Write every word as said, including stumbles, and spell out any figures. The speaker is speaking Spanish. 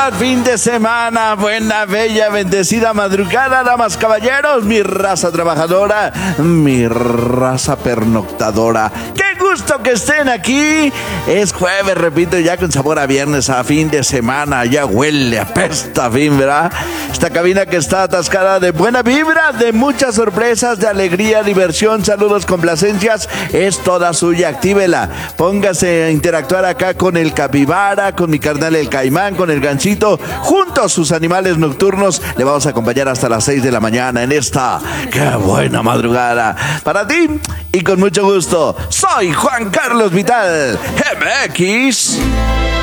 felicidad, fin de semana, buena, bella, bendecida madrugada, damas, caballeros, mi raza trabajadora, mi raza pernoctadora. ¡Qué gusto que estén aquí! Es jueves, repito, ya con sabor a viernes, a fin de semana, ya huele, apesta a fin, ¿verdad? Esta cabina que está atascada de buena vibra, de muchas sorpresas, de alegría, diversión, saludos, complacencias, es toda suya, actívela. Póngase a interactuar acá con el capibara, con mi carnal el caimán, con el ganchito, junto a sus animales nocturnos. Le vamos a acompañar hasta las seis de la mañana en esta ¡qué buena madrugada! Para ti y con mucho gusto, soy Juan Carlos Vital, M X.